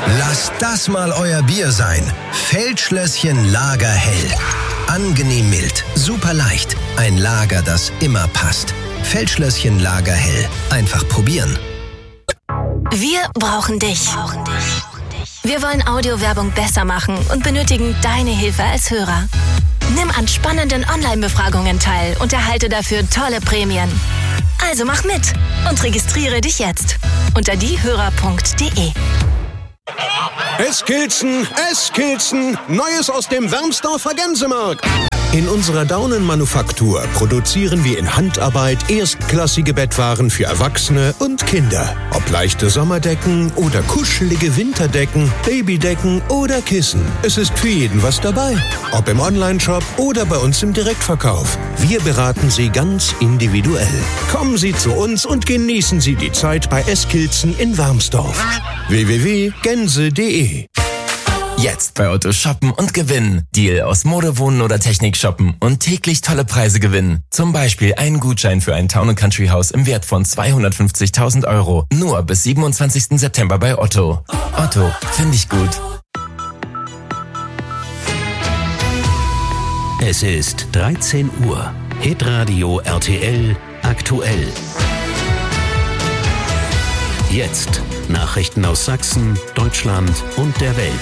Lasst das mal euer Bier sein. Feldschlösschen Lager Hell. Angenehm mild, super leicht. Ein Lager, das immer passt. Feldschlösschen Lager Hell. Einfach probieren. Wir brauchen dich. Wir wollen Audiowerbung besser machen und benötigen deine Hilfe als Hörer. Nimm an spannenden Online-Befragungen teil und erhalte dafür tolle Prämien. Also mach mit und registriere dich jetzt unter diehörer.de. Eskilzen, Neues aus dem Wermsdorfer Gänsemarkt. In unserer Daunenmanufaktur produzieren wir in Handarbeit erstklassige Bettwaren für Erwachsene und Kinder. Ob leichte Sommerdecken oder kuschelige Winterdecken, Babydecken oder Kissen. Es ist für jeden was dabei. Ob im Onlineshop oder bei uns im Direktverkauf. Wir beraten Sie ganz individuell. Kommen Sie zu uns und genießen Sie die Zeit bei Eskilzen in Wermsdorf. www.gänse.de. Jetzt bei Otto shoppen und gewinnen. Deal aus Mode, Wohnen oder Technik shoppen und täglich tolle Preise gewinnen. Zum Beispiel einen Gutschein für ein Town & Country Haus im Wert von 250.000 €. Nur bis 27. September bei Otto. Otto, finde ich gut. Es ist 13 Uhr. Hitradio RTL aktuell. Jetzt Nachrichten aus Sachsen, Deutschland und der Welt.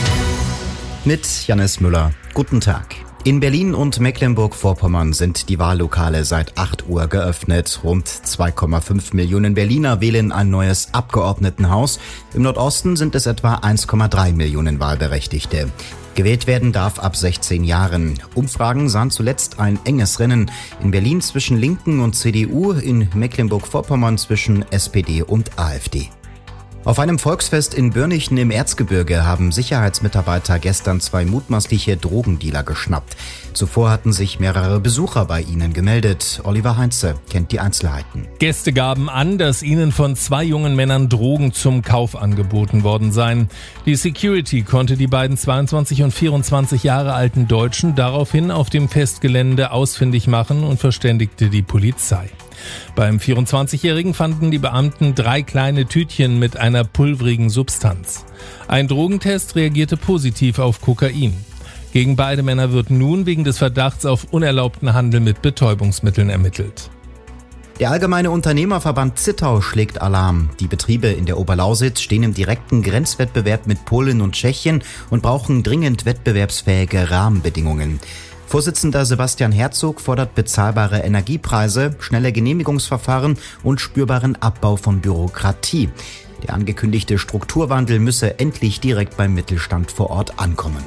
Mit Jannis Müller. Guten Tag. In Berlin und Mecklenburg-Vorpommern sind die Wahllokale seit 8 Uhr geöffnet. Rund 2,5 Millionen Berliner wählen ein neues Abgeordnetenhaus. Im Nordosten sind es etwa 1,3 Millionen Wahlberechtigte. Gewählt werden darf ab 16 Jahren. Umfragen sahen zuletzt ein enges Rennen. In Berlin zwischen Linken und CDU, in Mecklenburg-Vorpommern zwischen SPD und AfD. Auf einem Volksfest in Börnichen im Erzgebirge haben Sicherheitsmitarbeiter gestern 2 mutmaßliche Drogendealer geschnappt. Zuvor hatten sich mehrere Besucher bei ihnen gemeldet. Oliver Heinze kennt die Einzelheiten. Gäste gaben an, dass ihnen von 2 jungen Männern Drogen zum Kauf angeboten worden seien. Die Security konnte die beiden 22 und 24 Jahre alten Deutschen daraufhin auf dem Festgelände ausfindig machen und verständigte die Polizei. Beim 24-Jährigen fanden die Beamten 3 kleine Tütchen mit einer pulverigen Substanz. Ein Drogentest reagierte positiv auf Kokain. Gegen beide Männer wird nun wegen des Verdachts auf unerlaubten Handel mit Betäubungsmitteln ermittelt. Der Allgemeine Unternehmerverband Zittau schlägt Alarm. Die Betriebe in der Oberlausitz stehen im direkten Grenzwettbewerb mit Polen und Tschechien und brauchen dringend wettbewerbsfähige Rahmenbedingungen. Vorsitzender Sebastian Herzog fordert bezahlbare Energiepreise, schnelle Genehmigungsverfahren und spürbaren Abbau von Bürokratie. Der angekündigte Strukturwandel müsse endlich direkt beim Mittelstand vor Ort ankommen.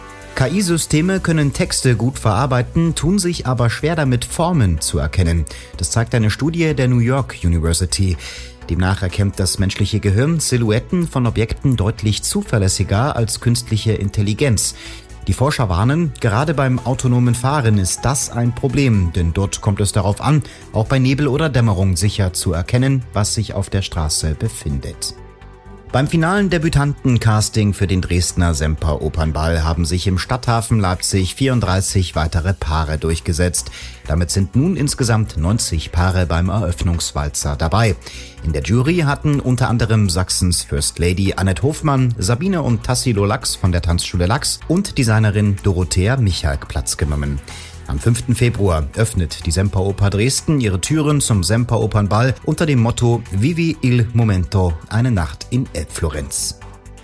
KI-Systeme können Texte gut verarbeiten, tun sich aber schwer damit, Formen zu erkennen. Das zeigt eine Studie der New York University. Demnach erkennt das menschliche Gehirn Silhouetten von Objekten deutlich zuverlässiger als künstliche Intelligenz. Die Forscher warnen, gerade beim autonomen Fahren ist das ein Problem, denn dort kommt es darauf an, auch bei Nebel oder Dämmerung sicher zu erkennen, was sich auf der Straße befindet. Beim finalen Debütantencasting für den Dresdner Semper Opernball haben sich im Stadthafen Leipzig 34 weitere Paare durchgesetzt. Damit sind nun insgesamt 90 Paare beim Eröffnungswalzer dabei. In der Jury hatten unter anderem Sachsens First Lady Annette Hofmann, Sabine und Tassilo Lachs von der Tanzschule Lachs und Designerin Dorothea Michalk Platz genommen. Am 5. Februar öffnet die Semperoper Dresden ihre Türen zum Semper Opernball unter dem Motto Vivi il Momento, eine Nacht in Elbflorenz.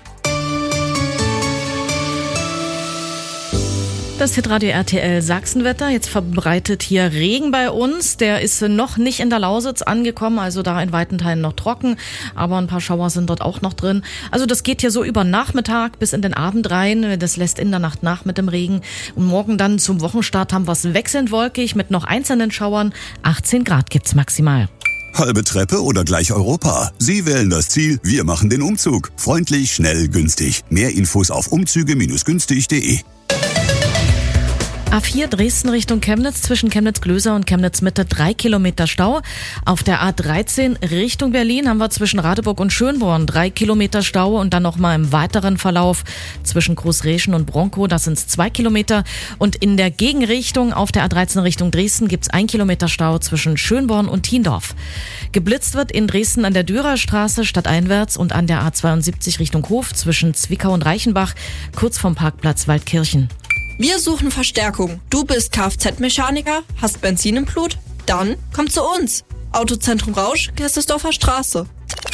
Das Hitradio RTL Sachsenwetter. Jetzt verbreitet hier Regen bei uns. Der ist noch nicht in der Lausitz angekommen, also da in weiten Teilen noch trocken. Aber ein paar Schauer sind dort auch noch drin. Also das geht hier so über Nachmittag bis in den Abend rein. Das lässt in der Nacht nach mit dem Regen. Und morgen dann zum Wochenstart haben wir es wechselnd wolkig mit noch einzelnen Schauern. 18 Grad gibt's maximal. Halbe Treppe oder gleich Europa? Sie wählen das Ziel, wir machen den Umzug. Freundlich, schnell, günstig. Mehr Infos auf umzüge-günstig.de. A4 Dresden Richtung Chemnitz, zwischen Chemnitz-Glöser und Chemnitz-Mitte 3 Kilometer Stau. Auf der A13 Richtung Berlin haben wir zwischen Radeburg und Schönborn 3 Kilometer Stau und dann nochmal im weiteren Verlauf zwischen Großreschen und Bronkow, das sind 2 Kilometer. Und in der Gegenrichtung auf der A13 Richtung Dresden gibt's 1 Kilometer Stau zwischen Schönborn und Thiendorf. Geblitzt wird in Dresden an der Dürerstraße stadteinwärts und an der A72 Richtung Hof zwischen Zwickau und Reichenbach, kurz vom Parkplatz Waldkirchen. Wir suchen Verstärkung. Du bist Kfz-Mechaniker, hast Benzin im Blut? Dann komm zu uns. Autozentrum Rausch, Gerstesdorfer Straße.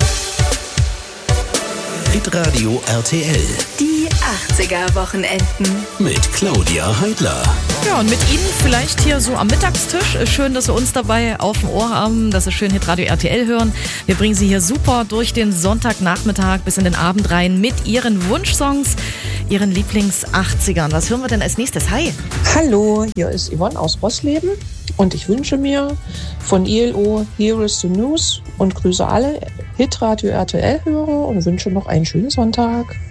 Hitradio RTL Die 80er-Wochenenden. mit Claudia Heidler. Ja, und mit Ihnen vielleicht hier so am Mittagstisch. Schön, dass Sie uns dabei auf dem Ohr haben, dass Sie schön Hitradio RTL hören. Wir bringen Sie hier super durch den Sonntagnachmittag bis in den Abend rein mit Ihren Wunschsongs, Ihren Lieblings-80ern. Was hören wir denn als nächstes? Hi! Hallo, hier ist Yvonne aus Rosleben und ich wünsche mir von ILO Here is the News und grüße alle Hitradio RTL-Hörer und wünsche noch einen schönen Sonntag.